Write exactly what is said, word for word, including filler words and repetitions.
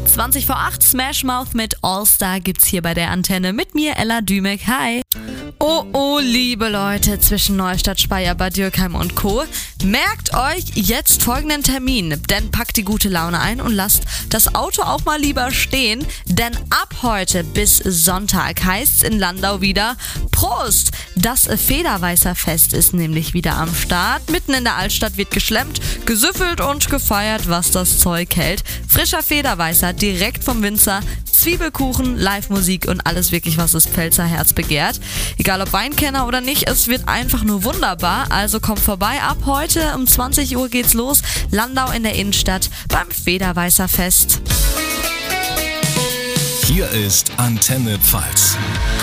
zwanzig vor acht, Smash Mouth mit All Star gibt's hier bei der Antenne mit mir, Ella Dümek. Hi! Oh, oh, liebe Leute zwischen Neustadt, Speyer, Bad Dürkheim und Co. Merkt euch jetzt folgenden Termin, denn packt die gute Laune ein und lasst das Auto auch mal lieber stehen, denn ab heute bis Sonntag heißt's in Landau wieder Prost! Das Federweißer Fest ist nämlich wieder am Start. Mitten in der Altstadt wird geschlemmt, gesüffelt und gefeiert, was das Zeug hält. Frischer Federweißer direkt vom Winzer, Zwiebelkuchen, Live-Musik und alles wirklich, was das Pfälzer Herz begehrt. Egal ob Weinkenner oder nicht, es wird einfach nur wunderbar. Also kommt vorbei, ab heute um zwanzig Uhr geht's los. Landau in der Innenstadt beim Federweißer Fest. Hier ist Antenne Pfalz.